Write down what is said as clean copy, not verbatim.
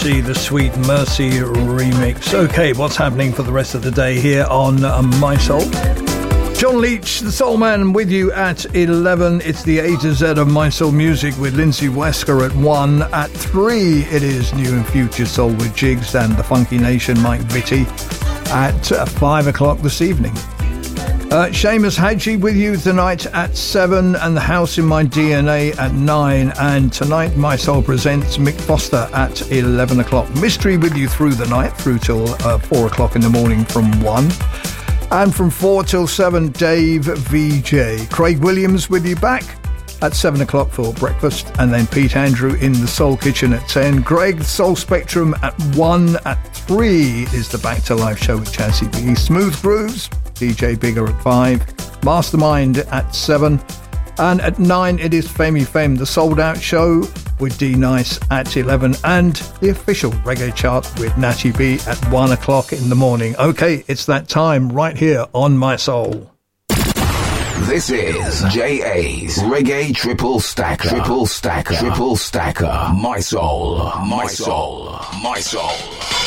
See the Sweet Mercy remix. Okay, what's happening for the rest of the day here on My Soul? John Leach, the Soul Man, with you at 11. It's the A to Z of My Soul Music with Lindsay Wesker at 1. At 3, it is New and Future Soul with Jigs and the Funky Nation, Mike Vitti, at 5 o'clock this evening. Seamus Hadji with you tonight at 7, and The House in My DNA at 9. And tonight, My Soul presents Mick Foster at 11 o'clock. Mystery with you through the night, through till 4 o'clock in the morning from 1. And from 4 till 7, Dave VJ. Craig Williams with you back at 7 o'clock for breakfast. And then Pete Andrew in the Soul Kitchen at 10. Greg, Soul Spectrum at 1. At 3 is the Back to Life show with Chassie B. Smooth Grooves, DJ Bigger at 5. Mastermind at 7. And at 9, it is Famey Fame, the Sold Out show with D Nice at 11, and the official reggae chart with Natty B at 1 o'clock in the morning. Okay, it's that time right here on My Soul. This is J.A.'s Reggae Triple Stacker. Triple Stacker. Triple Stacker. My Soul. My Soul. My Soul.